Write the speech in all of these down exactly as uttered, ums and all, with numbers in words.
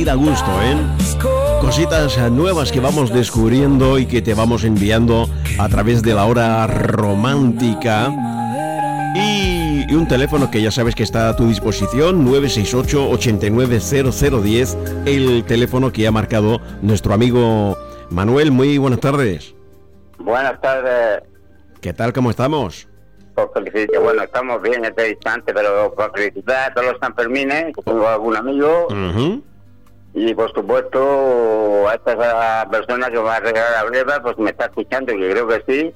A gusto, ¿eh? Cositas nuevas que vamos descubriendo y que te vamos enviando a través de la hora romántica. Y, y un teléfono que ya sabes que está a tu disposición, nueve seis ocho, ocho nueve cero cero uno cero, el teléfono que ha marcado nuestro amigo Manuel. Muy buenas tardes. Buenas tardes. ¿Qué tal? ¿Cómo estamos? Por felicitar, bueno, estamos bien en este instante, pero por felicitar a todos los Sanfermines, que tengo algún amigo. Uh-huh. Y por supuesto a esta persona que va a regalar la breva, pues me está escuchando, que creo que sí.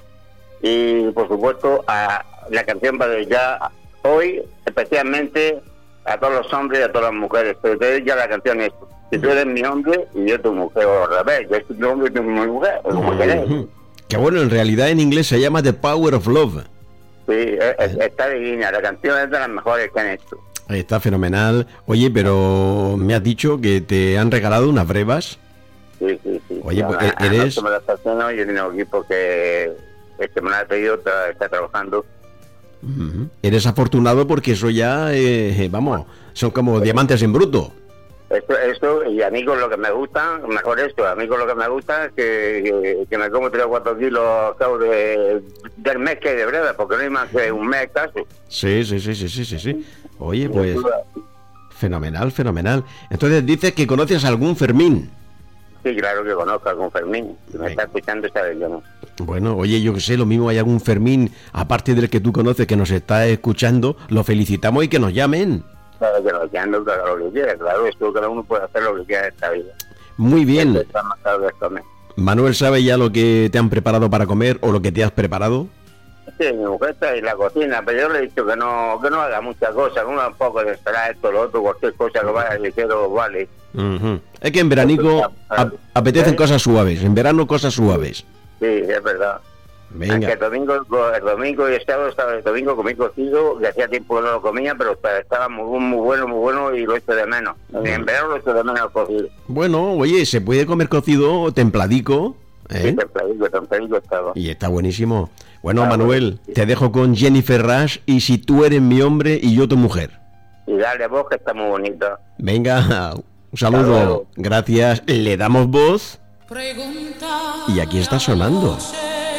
Y por supuesto a la canción va ya hoy, especialmente a todos los hombres y a todas las mujeres. Pero te ya la canción es: si tú eres mi hombre y yo tu mujer, o al revés, yo soy tu hombre y tú mi mujer, o como querés. Que bueno, en realidad en inglés se llama The Power of Love. Sí, es, es, está divina, la canción es de las mejores que han hecho. Está fenomenal. Oye, pero me has dicho que te han regalado unas brevas. Sí, sí, sí. Oye, no, pues no, eres... No, me la estaciono, yo tengo un equipo que, que me lo ha pedido, está, está trabajando. Uh-huh. Eres afortunado porque eso ya, eh, vamos, son como diamantes en bruto. Eso, eso, y amigos lo que me gusta, mejor esto, amigos lo que me gusta, que, que, que me como tres o cuatro kilos a cabo de, del mes que hay de breve, porque no hay más que un mes casi. Sí, sí, sí, sí, sí, sí, sí. Oye, pues, fenomenal, fenomenal. Entonces dices que conoces a algún Fermín. Sí, claro que conozco a algún Fermín. Si me está escuchando, sabe yo no. Bueno, oye, yo que sé, lo mismo hay algún Fermín, aparte del que tú conoces, que nos está escuchando, lo felicitamos y que nos llamen. Claro que nos llamen, claro, lo que quiera, claro, esto cada uno puede hacer lo que quiera en esta vida. Muy bien. Está más claro que comer. Manuel, ¿sabe ya lo que te han preparado para comer o lo que te has preparado? Sí, mi mujer está en la cocina, pero yo le he dicho que no que no haga muchas cosas, uno un poco de esperar esto, lo otro, cualquier cosa que vaya le quiero, vale. Uh-huh. Es que en veranico ap- apetecen ¿Eh? cosas suaves, en verano cosas suaves. Sí, es verdad. Venga. El domingo, el domingo y el sábado, el domingo comí cocido, que hacía tiempo que no lo comía, pero estaba muy, muy bueno, muy bueno y lo echo de menos. Uh-huh. En verano lo echo de menos el cocido. Bueno, oye, se puede comer cocido templadico. ¿Eh? Sí, templadito, templadito estaba. Y está buenísimo. Bueno, ah, Manuel, sí. Te dejo con Jennifer Rush y Si tú eres mi hombre y yo tu mujer. Y dale voz, que está muy bonita. Venga, un saludo. Gracias. Le damos voz. Y aquí está sonando.